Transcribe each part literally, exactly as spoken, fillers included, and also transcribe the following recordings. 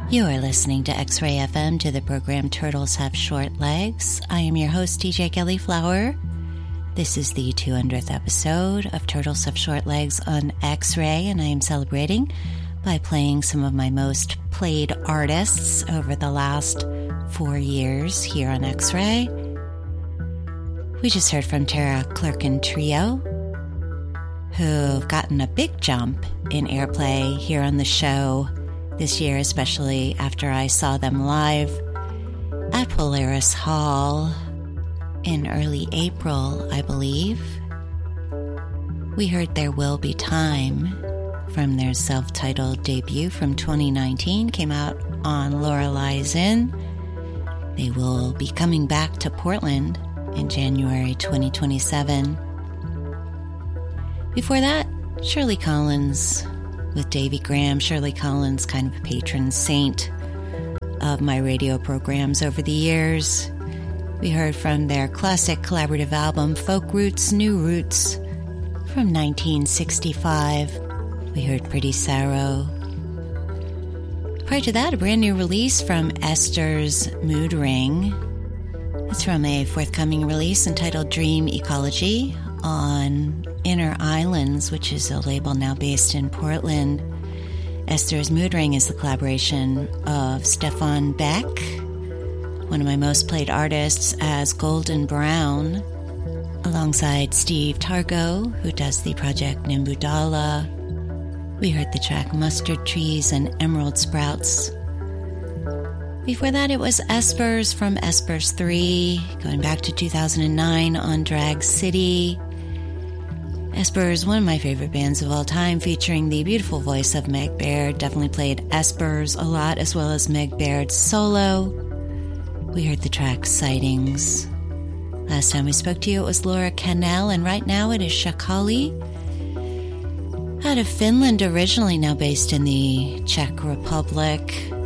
You are listening to X-Ray F M, to the program Turtles Have Short Legs. I am your host, D J Kelly Flower. This is the two hundredth episode of Turtles Have Short Legs on X-Ray, and I am celebrating by playing some of my most played artists over the last four years here on X-Ray. We just heard from Tara Clerkin Trio, who've gotten a big jump in airplay here on the show this year, especially after I saw them live at Polaris Hall in early April, I believe. We heard There Will Be Time from their self-titled debut from twenty nineteen, came out on Lorelei's Inn. They will be coming back to Portland in January twenty twenty-seven. Before that, Shirley Collins with Davy Graham. Shirley Collins, kind of a patron saint of my radio programs over the years. We heard from their classic collaborative album, Folk Roots, New Roots, from nineteen sixty-five. We heard Pretty Sorrow. Prior to that, a brand new release from Esther's Mood Ring. It's from a forthcoming release entitled Dream Ecology on Inner Islands, which is a label now based in Portland. Esther's Mood Ring is the collaboration of Stefan Beck, one of my most played artists, as Golden Brown, alongside Steve Targo, who does the project Nimbudala. We heard the track Mustard Trees and Emerald Sprouts. Before that, it was Espers from Espers three, going back to two thousand nine on Drag City. Espers, one of my favorite bands of all time, featuring the beautiful voice of Meg Baird. Definitely played Espers a lot, as well as Meg Baird's solo. We heard the track Sightings. Last time we spoke to you, it was Laura Cannell, and right now it is Shakali, out of Finland originally, now based in the Czech Republic.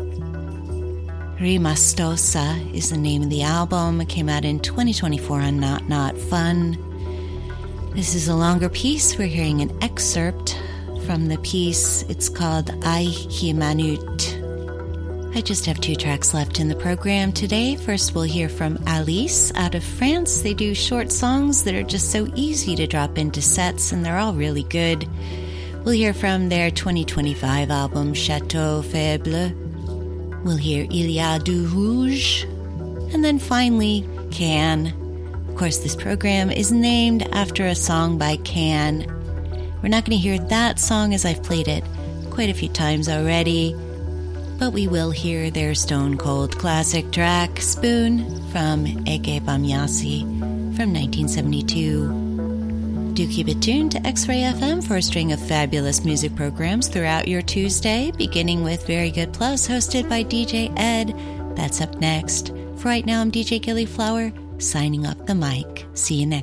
Rimastosa is the name of the album. It came out in twenty twenty-four on Not Not Fun. This is a longer piece. We're hearing an excerpt from the piece. It's called Ai Himanut. I just have two tracks left in the program today. First, we'll hear from Alice out of France. They do short songs that are just so easy to drop into sets, and they're all really good. We'll hear from their twenty twenty-five album, Chateau Faible. We'll hear Il y a du rouge. And then finally, Can. Of course, this program is named after a song by Can. We're not going to hear that song, as I've played it quite a few times already, but we will hear their stone cold classic track, Spoon, from Ege Bamyasi from nineteen seventy-two. Do keep it tuned to X-Ray F M for a string of fabulous music programs throughout your Tuesday, beginning with Very Good Plus, hosted by D J Ed. That's up next. For right now, I'm D J Kelly Flower, signing off the mic. See you next